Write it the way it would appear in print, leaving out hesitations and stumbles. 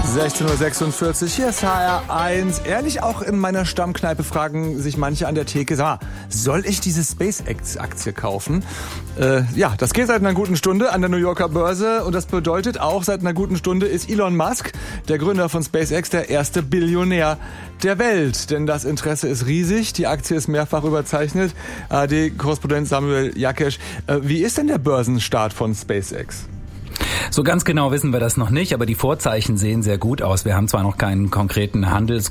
16.46 Uhr, hier ist HR1. Ehrlich, auch in meiner Stammkneipe fragen sich manche an der Theke, sag mal, soll ich diese SpaceX-Aktie kaufen? Ja, das geht seit einer guten Stunde an der New Yorker Börse und das bedeutet auch, seit einer guten Stunde ist Elon Musk, der Gründer von SpaceX, der erste Billionär der Welt. Denn das Interesse ist riesig, die Aktie ist mehrfach überzeichnet. ARD-Korrespondent Samuel Jakesch, wie ist denn der Börsenstart von SpaceX? So ganz genau wissen wir das noch nicht, aber die Vorzeichen sehen sehr gut aus. Wir haben zwar noch keinen konkreten